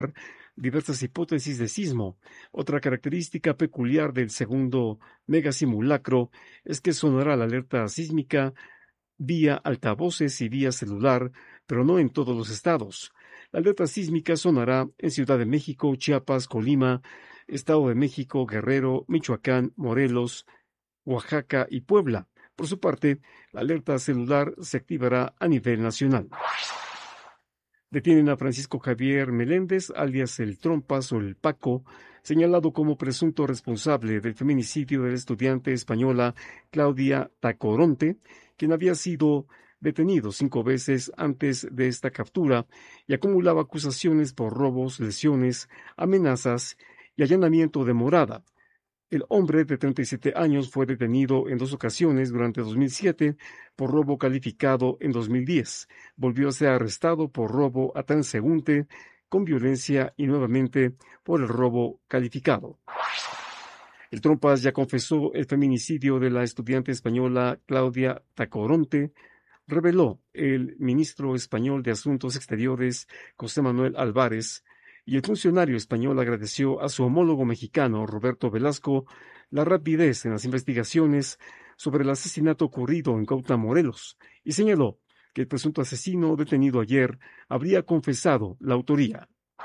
diversas hipótesis de sismo. Otra característica peculiar del segundo megasimulacro es que sonará la alerta sísmica vía altavoces y vía celular, pero no en todos los estados. La alerta sísmica sonará en Ciudad de México, Chiapas, Colima, Estado de México, Guerrero, Michoacán, Morelos, Oaxaca y Puebla. Por su parte, la alerta celular se activará a nivel nacional. Detienen a Francisco Javier Meléndez, alias el Trompas o el Paco, señalado como presunto responsable del feminicidio de la estudiante española Claudia Tacoronte, quien había sido detenido 5 veces antes de esta captura y acumulaba acusaciones por robos, lesiones, amenazas y allanamiento de morada. El hombre de 37 años fue detenido en 2 ocasiones durante 2007 por robo calificado en 2010. Volvió a ser arrestado por robo a transeúnte con violencia y nuevamente por el robo calificado. El Trompas ya confesó el feminicidio de la estudiante española Claudia Tacoronte, reveló el ministro español de Asuntos Exteriores, José Manuel Álvarez, y el funcionario español agradeció a su homólogo mexicano, Roberto Velasco, la rapidez en las investigaciones sobre el asesinato ocurrido en Cuautla, Morelos, y señaló que el presunto asesino detenido ayer habría confesado la autoría.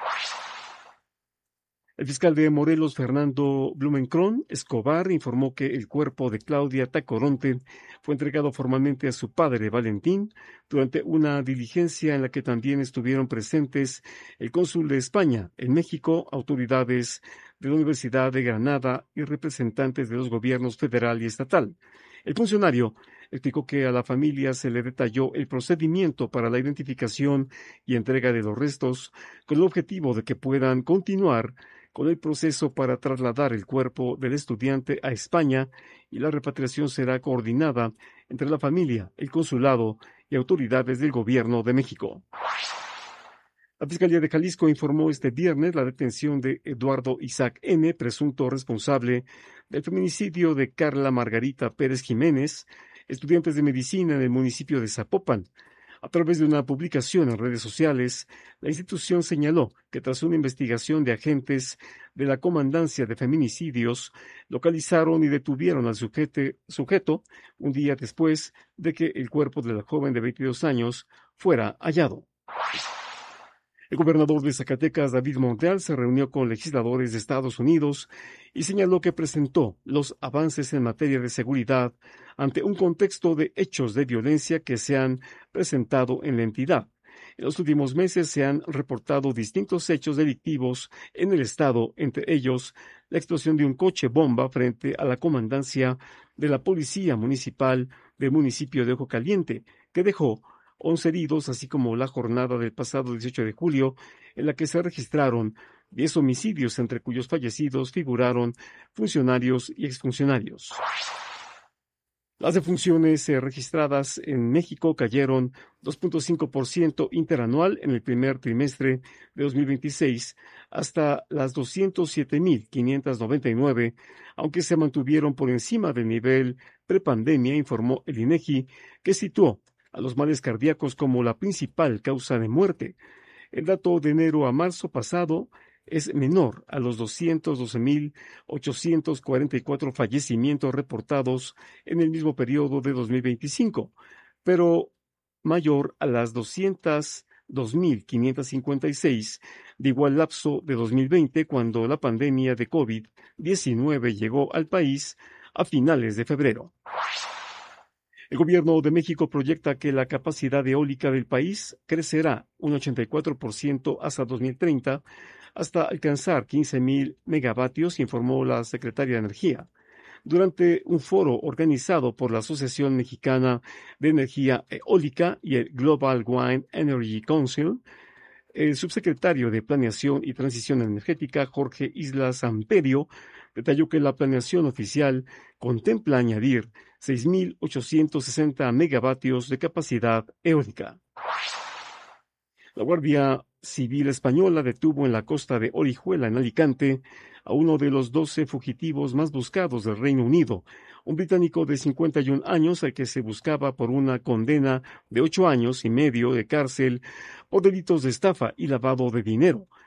El fiscal de Morelos, Fernando Blumenkron Escobar, informó que el cuerpo de Claudia Tacoronte fue entregado formalmente a su padre, Valentín, durante una diligencia en la que también estuvieron presentes el cónsul de España en México, autoridades de la Universidad de Granada y representantes de los gobiernos federal y estatal. El funcionario explicó que a la familia se le detalló el procedimiento para la identificación y entrega de los restos, con el objetivo de que puedan continuar con el proceso para trasladar el cuerpo del estudiante a España, y la repatriación será coordinada entre la familia, el consulado y autoridades del gobierno de México. La Fiscalía de Jalisco informó este viernes la detención de Eduardo Isaac N., presunto responsable del feminicidio de Carla Margarita Pérez Jiménez, estudiantes de medicina en el municipio de Zapopan. A través de una publicación en redes sociales, la institución señaló que tras una investigación de agentes de la Comandancia de Feminicidios, localizaron y detuvieron al sujeto un día después de que el cuerpo de la joven de 22 años fuera hallado. El gobernador de Zacatecas, David Monreal, se reunió con legisladores de Estados Unidos y señaló que presentó los avances en materia de seguridad ante un contexto de hechos de violencia que se han presentado en la entidad. En los últimos meses se han reportado distintos hechos delictivos en el estado, entre ellos la explosión de un coche bomba frente a la comandancia de la Policía Municipal del municipio de Ojo Caliente, que dejó 11 heridos, así como la jornada del pasado 18 de julio, en la que se registraron 10 homicidios, entre cuyos fallecidos figuraron funcionarios y exfuncionarios. Las defunciones registradas en México cayeron 2.5% interanual en el primer trimestre de 2026 hasta las 207.599, aunque se mantuvieron por encima del nivel prepandemia, informó el INEGI, que situó a los males cardíacos como la principal causa de muerte. El dato de enero a marzo pasado es menor a los 212.844 fallecimientos reportados en el mismo periodo de 2025, pero mayor a las 202.556 de igual lapso de 2020, cuando la pandemia de COVID-19 llegó al país a finales de febrero. El gobierno de México proyecta que la capacidad eólica del país crecerá un 84% hasta 2030, hasta alcanzar 15.000 megavatios, informó la secretaria de Energía. Durante un foro organizado por la Asociación Mexicana de Energía Eólica y el Global Wind Energy Council, el subsecretario de Planeación y Transición Energética, Jorge Isla Samperio, detalló que la planeación oficial contempla añadir 6.860 megavatios de capacidad eólica. La Guardia Civil Española detuvo en la costa de Orihuela, en Alicante, a uno de los 12 fugitivos más buscados del Reino Unido, un británico de 51 años al que se buscaba por una condena de 8 años y medio de cárcel por delitos de estafa y lavado de dinero.